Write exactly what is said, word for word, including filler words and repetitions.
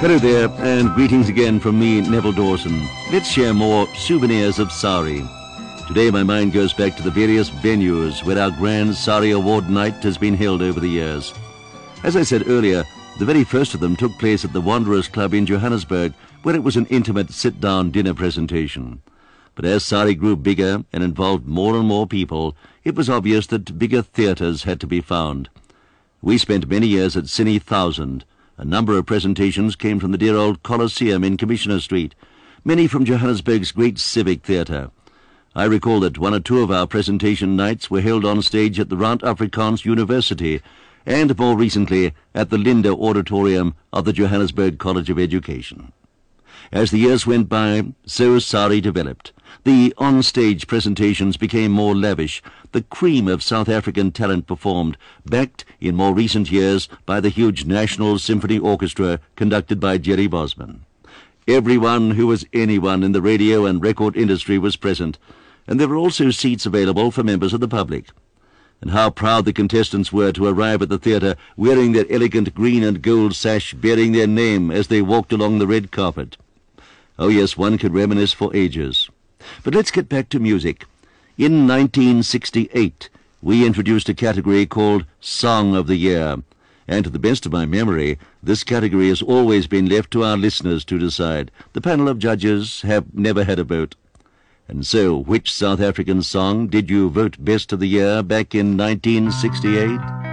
Hello there, and greetings again from me, Neville Dawson. Let's share more souvenirs of Sari. Today my mind goes back to the various venues where our grand Sari Award night has been held over the years. As I said earlier, the very first of them took place at the Wanderers Club in Johannesburg, where it was an intimate sit-down dinner presentation. But as Sari grew bigger and involved more and more people, it was obvious that bigger theatres had to be found. We spent many years at Cine Thousand. A number of presentations came from the dear old Coliseum in Commissioner Street, many from Johannesburg's great civic theatre. I recall that one or two of our presentation nights were held on stage at the Rand Afrikaans University, and more recently at the Linde Auditorium of the Johannesburg College of Education. As the years went by, so Sari developed. The on-stage presentations became more lavish. The cream of South African talent performed, backed in more recent years by the huge National Symphony Orchestra conducted by Jerry Bosman. Everyone who was anyone in the radio and record industry was present, and there were also seats available for members of the public. And how proud the contestants were to arrive at the theatre wearing their elegant green and gold sash bearing their name as they walked along the red carpet. Oh yes, one could reminisce for ages. But let's get back to music. In nineteen sixty-eight, we introduced a category called Song of the Year, and to the best of my memory, this category has always been left to our listeners to decide. The panel of judges have never had a vote. And so, which South African song did you vote best of the year back in nineteen sixty-eight?